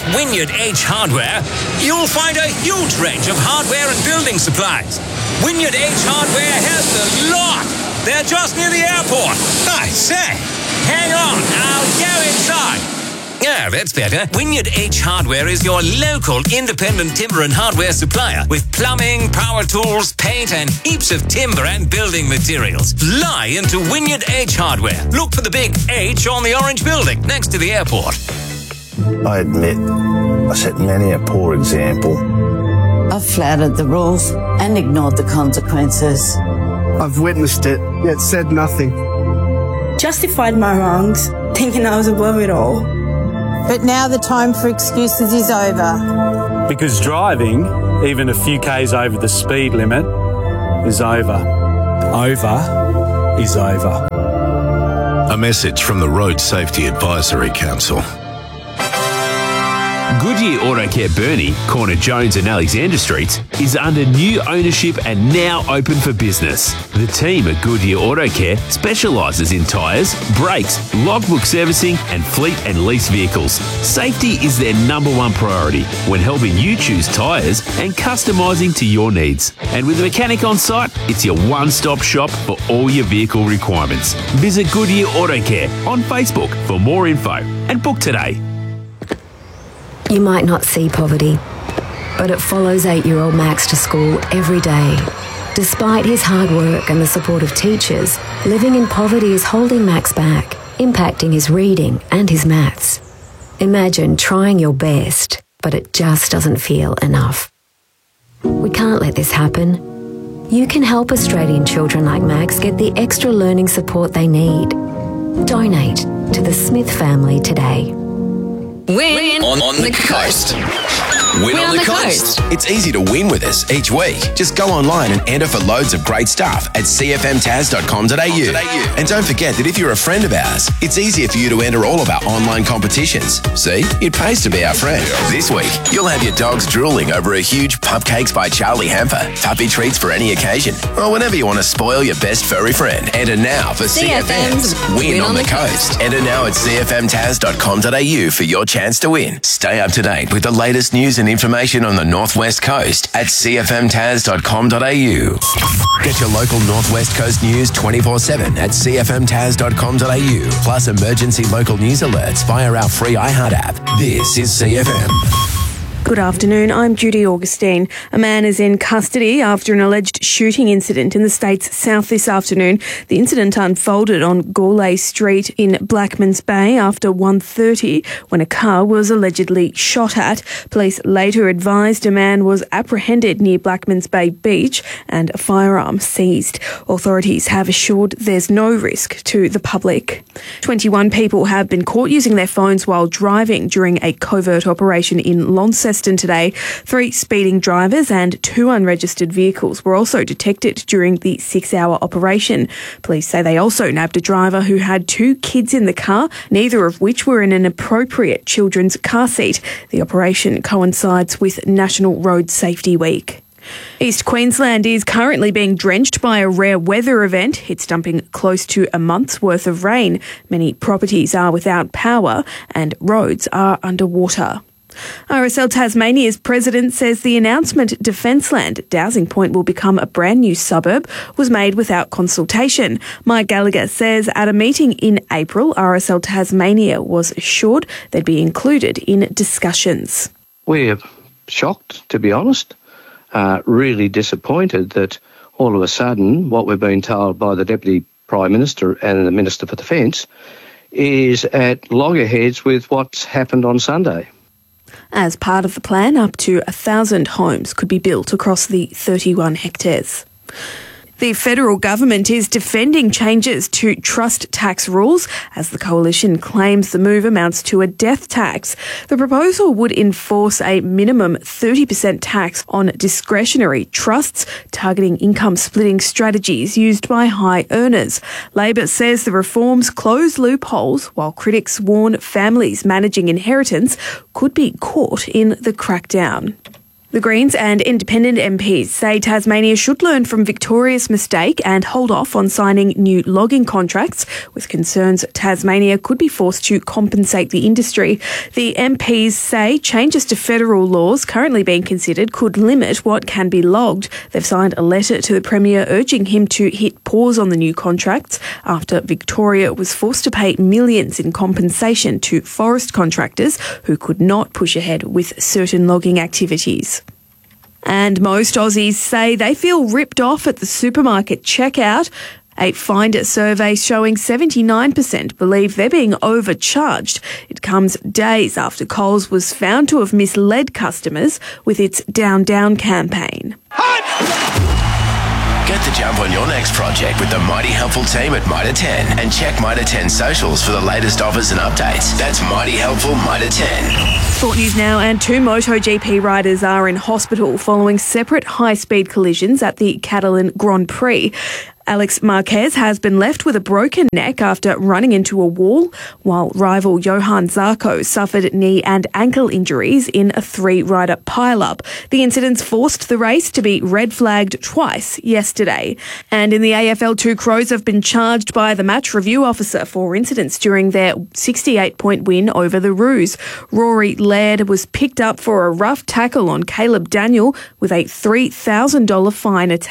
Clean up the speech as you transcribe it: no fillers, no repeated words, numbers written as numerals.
Wynyard H Hardware, you'll find a huge range of hardware and building supplies. Wynyard H Hardware has the lot. They're just near the airport. I say, hang on, I'll go inside. Yeah, that's better. Wynyard H Hardware is your local independent timber and hardware supplier with plumbing, power tools, paint and heaps of timber and building materials. Fly into Wynyard H Hardware. Look for the big H on the orange building next to the airport. I admit, I set many a poor example. I've flouted the rules and ignored the consequences. I've witnessed it, yet said nothing. Justified my wrongs, thinking I was above it all. But now the time for excuses is over. Because driving, even a few k's over the speed limit, is over. Over is over. A message from the Road Safety Advisory Council. Goodyear Autocare Burnie, corner Jones and Alexander Streets, is under new ownership and now open for business. The team at Goodyear Autocare specialises in tyres, brakes, logbook servicing and fleet and lease vehicles. Safety is their number one priority when helping you choose tyres and customising to your needs. And with a mechanic on site, it's your one-stop shop for all your vehicle requirements. Visit Goodyear Autocare on Facebook for more info and book today. You might not see poverty, but it follows 8-year-old Max to school every day. Despite his hard work and the support of teachers, living in poverty is holding Max back, impacting his reading and his maths. Imagine trying your best, but it just doesn't feel enough. We can't let this happen. You can help Australian children like Max get the extra learning support they need. Donate to the Smith family today. Win on the coast. Win on the coast. It's easy to win with us each week. Just go online and enter for loads of great stuff at cfmtas.com.au. And don't forget that if you're a friend of ours, it's easier for you to enter all of our online competitions. See, it pays to be our friend. This week, you'll have your dogs drooling over a huge Pupcakes by Charlie Hamper, puppy treats for any occasion, or whenever you want to spoil your best furry friend. Enter now for CFM's Win on the Coast. Enter now at cfmtas.com.au for your chance to win. Stay up to date with the latest news and information on the Northwest Coast at cfmtas.com.au. Get your local Northwest Coast news 24/7 at cfmtas.com.au. Plus emergency local news alerts via our free iHeart app. This is CFM. Good afternoon, I'm Judy Augustine. A man is in custody after an alleged shooting incident in the state's south this afternoon. The incident unfolded on Gourlay Street in Blackmans Bay after 1:30 when a car was allegedly shot at. Police later advised a man was apprehended near Blackmans Bay Beach and a firearm seized. Authorities have assured there's no risk to the public. 21 people have been caught using their phones while driving during a covert operation in Launceston today. 3 speeding drivers and 2 unregistered vehicles were also detected during the 6-hour operation. Police say they also nabbed a driver who had 2 kids in the car, neither of which were in an appropriate children's car seat. The operation coincides with National Road Safety Week. East Queensland is currently being drenched by a rare weather event. It's dumping close to a month's worth of rain. Many properties are without power and roads are underwater. RSL Tasmania's president says the announcement Defenceland, Dowsing Point, will become a brand new suburb was made without consultation. Mike Gallagher says at a meeting in April, RSL Tasmania was assured they'd be included in discussions. We're shocked, to be honest, really disappointed that all of a sudden what we're being told by the Deputy Prime Minister and the Minister for Defence is at loggerheads with what's happened on Sunday. As part of the plan, up to 1,000 homes could be built across the 31 hectares. The federal government is defending changes to trust tax rules as the coalition claims the move amounts to a death tax. The proposal would enforce a minimum 30% tax on discretionary trusts, targeting income-splitting strategies used by high earners. Labor says the reforms close loopholes, while critics warn families managing inheritance could be caught in the crackdown. The Greens and independent MPs say Tasmania should learn from Victoria's mistake and hold off on signing new logging contracts, with concerns Tasmania could be forced to compensate the industry. The MPs say changes to federal laws currently being considered could limit what can be logged. They've signed a letter to the Premier urging him to hit pause on the new contracts after Victoria was forced to pay millions in compensation to forest contractors who could not push ahead with certain logging activities. And most Aussies say they feel ripped off at the supermarket checkout. A Finder survey showing 79% believe they're being overcharged. It comes days after Coles was found to have misled customers with its Down Down campaign. Get the jump on your next project with the mighty helpful team at Mitre 10 and check Mitre 10 socials for the latest offers and updates. That's mighty helpful Mitre 10. Sport news now, and 2 MotoGP riders are in hospital following separate high-speed collisions at the Catalan Grand Prix. Alex Marquez has been left with a broken neck after running into a wall, while rival Johan Zarco suffered knee and ankle injuries in a 3-rider pile-up. The incidents forced the race to be red-flagged twice yesterday. And in the AFL, 2 Crows have been charged by the match review officer for incidents during their 68-point win over the Roos. Rory Laird was picked up for a rough tackle on Caleb Daniel with a $3,000 fine attached.